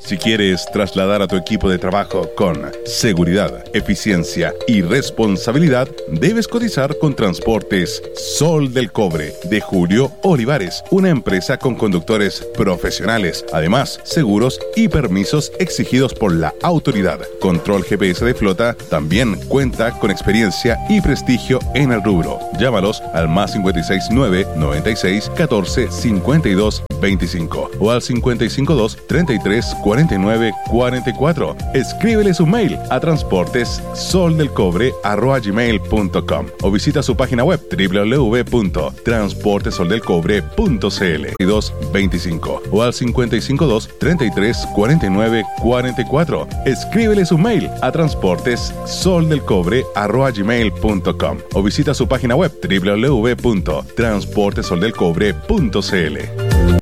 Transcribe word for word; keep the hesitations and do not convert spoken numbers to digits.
Si quieres trasladar a tu equipo de trabajo con seguridad, eficiencia y responsabilidad, debes cotizar con Transportes Sol del Cobre de Julio Olivares, una empresa con conductores profesionales, además seguros y permisos exigidos por la autoridad. Control G P S de flota también cuenta con experiencia y prestigio en el rubro. Llámalos al más cinco seis nueve, noventa y seis, catorce, cincuenta y dos, veinticinco o al cincuenta y cinco dos, treinta y tres, cuarenta y nueve, cuarenta y cuatro. Escríbeles un mail a transportessoldelcobre arroba gmail punto com o visita su página web doble u doble u doble u punto transportesoldelcobre punto c l y dos veinticinco o al cincuenta y cinco dos, treinta y tres, cuarenta y nueve, cuarenta y cuatro. Escríbeles un mail a transportessoldelcobre arroba gmail punto com o visita su página web doble u doble u doble u punto transportesoldelcobre punto c l.